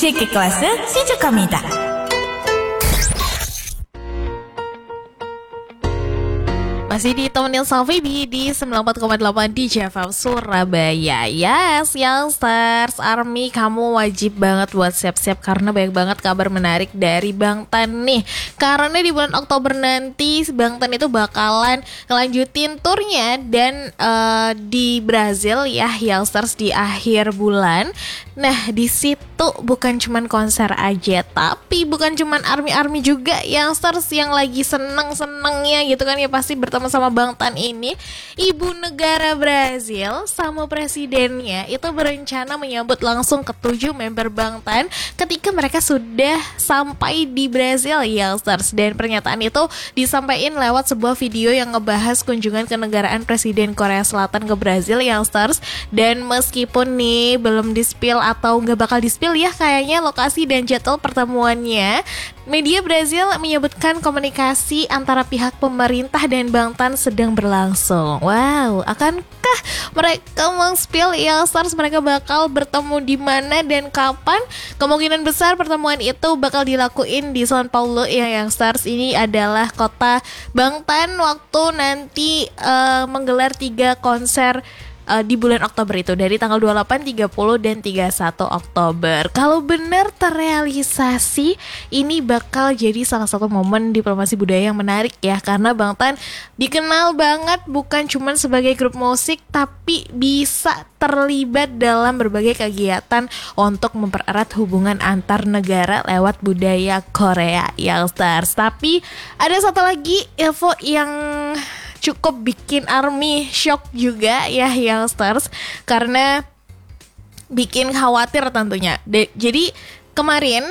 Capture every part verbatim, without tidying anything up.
チェケ클래스 시작합니다. Masih ditemenin Salvibi di sembilan puluh empat koma delapan di J F M Surabaya. Yes, Youngsters Army, kamu wajib banget buat siap-siap karena banyak banget kabar menarik dari Bangtan nih. Karena di bulan Oktober nanti Bangtan itu bakalan ngelanjutin turnya dan uh, di Brazil ya, Youngsters, di akhir bulan. Nah, di situ bukan cuman konser aja, tapi bukan cuman Army-Army juga, Youngsters, yang lagi seneng-senengnya gitu kan ya, pasti bertemu sama Bangtan ini. Ibu negara Brazil sama presidennya itu berencana menyambut langsung ketujuh member Bangtan ketika mereka sudah sampai di Brazil, Youngsters. Dan pernyataan itu disampaikan lewat sebuah video yang ngebahas kunjungan kenegaraan Presiden Korea Selatan ke Brazil, Youngsters. Dan meskipun nih belum di-spill atau nggak bakal di-spill ya kayaknya lokasi dan jadwal pertemuannya, media Brazil menyebutkan komunikasi antara pihak pemerintah dan Bangtan sedang berlangsung. Wow, akankah mereka meng-spill, Youngsters, mereka bakal bertemu di mana dan kapan? Kemungkinan besar pertemuan itu bakal dilakuin di São Paulo ya, Youngsters. Ini adalah kota Bangtan waktu nanti uh, menggelar tiga konser Uh, di bulan Oktober itu, dari tanggal dua puluh delapan, tiga puluh, dan tiga puluh satu Oktober. Kalau benar terrealisasi, ini bakal jadi salah satu momen diplomasi budaya yang menarik ya, karena Bangtan dikenal banget bukan cuma sebagai grup musik, tapi bisa terlibat dalam berbagai kegiatan untuk mempererat hubungan antar negara lewat budaya Korea, Youngsters. Tapi ada satu lagi info yang cukup bikin Army shock juga ya, Youngsters, karena bikin khawatir tentunya. De- jadi kemarin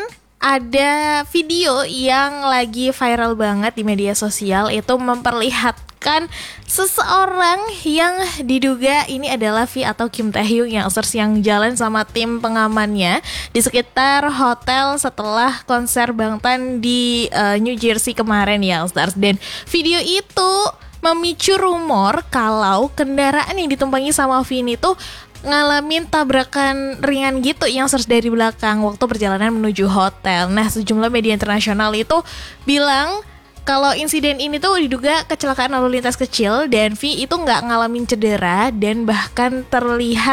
ada video yang lagi viral banget di media sosial, itu memperlihatkan seseorang yang diduga ini adalah V atau Kim Taehyung, Youngsters, yang jalan sama tim pengamannya di sekitar hotel setelah konser Bangtan di uh, New Jersey kemarin, Youngsters. Dan video itu memicu rumor kalau kendaraan yang ditumpangi sama Vin itu ngalamin tabrakan ringan gitu yang Youngsters dari belakang waktu perjalanan menuju hotel. Nah, sejumlah media internasional itu bilang kalau insiden ini tuh diduga kecelakaan lalu lintas kecil dan V itu nggak ngalamin cedera dan bahkan terlihat